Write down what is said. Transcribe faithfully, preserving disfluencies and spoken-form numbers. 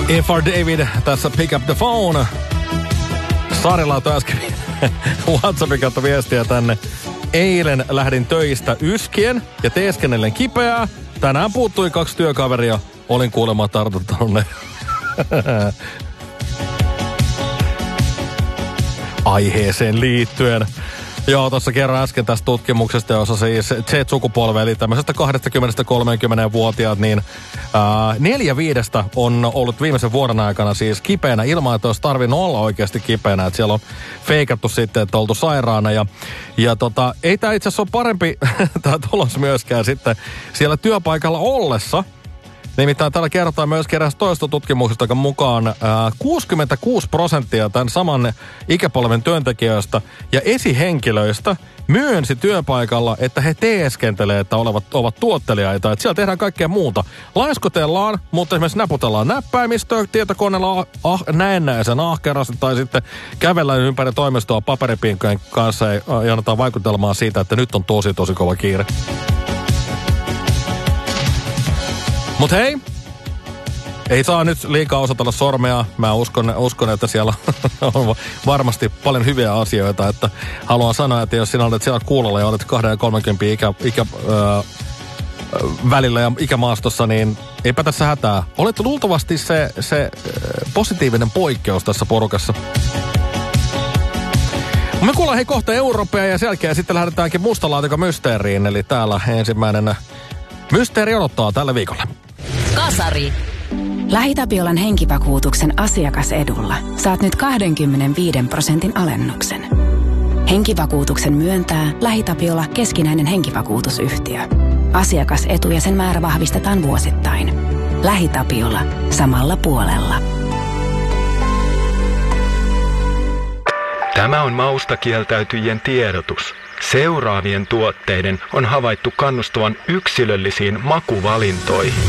If R. David, tässä Pick Up The Phone. Sari laittoi äsken WhatsAppin kautta viestiä tänne. Eilen lähdin töistä yskien ja teeskennellen kipeää. Tänään puuttui kaksi työkaveria. Olin kuulemma tartuttanut ne. Aiheeseen liittyen. Joo, tuossa kerran äsken tästä tutkimuksesta, jossa siis Z-sukupolve, eli tämmöisestä kaksikymmentä kolmekymmentä-vuotiaat, niin ää, neljä viidestä on ollut viimeisen vuoden aikana siis kipeänä ilman, että olisi tarvinnut olla oikeasti kipeänä. Että siellä on feikattu sitten, että on oltu sairaana. Ja, ja tota, ei tämä itse asiassa ole parempi tämä tulos myöskään sitten siellä työpaikalla ollessa. Nimittäin täällä kerrotaan myös kerran toista tutkimuksesta, joka mukaan ää, kuusikymmentäkuusi prosenttia tämän saman ikäpolven työntekijöistä ja esihenkilöistä myönsi työpaikalla, että he teeskentelee, että olevat, ovat tuottelijaita. Että siellä tehdään kaikkea muuta. Laiskotellaan, mutta esimerkiksi näputellaan näppäimistöä tietokoneella ah, näennäisen ahkerasti tai sitten kävellään ympäri toimistoa paperipinkkojen kanssa ja, ja annetaan vaikutelmaa siitä, että nyt on tosi tosi kova kiire. Mut hei, ei saa nyt liikaa osoitella sormea. Mä uskon, uskon että siellä on varmasti paljon hyviä asioita. Että haluan sanoa, että jos sinä olet siellä kuulolla ja olet kaksikymmentä kolmekymmentä ikä, ikä, öö, välillä ja ikämaastossa, niin eipä tässä hätää. Olet luultavasti se, se positiivinen poikkeus tässä porukassa. Me kuullaan hei kohta Eurooppia ja sen jälkeen sitten lähdetäänkin mustalaatikon mysteeriin. Eli täällä ensimmäinen mysteeri odottaa tällä viikolla. Kasari. LähiTapiolan henkivakuutuksen asiakasedulla saat nyt kaksikymmentäviisi prosentin alennuksen. Henkivakuutuksen myöntää LähiTapiola keskinäinen henkivakuutusyhtiö. Asiakasetu ja sen määrä vahvistetaan vuosittain. LähiTapiola. Samalla puolella. Tämä on maustakieltäytyjien tiedotus. Seuraavien tuotteiden on havaittu kannustavan yksilöllisiin makuvalintoihin.